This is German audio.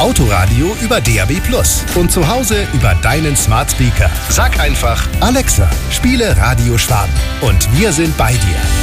Autoradio über DAB+ und zu Hause über deinen Smart Speaker. Sag einfach: Alexa, spiele Radio Schwaben. Und wir sind bei dir.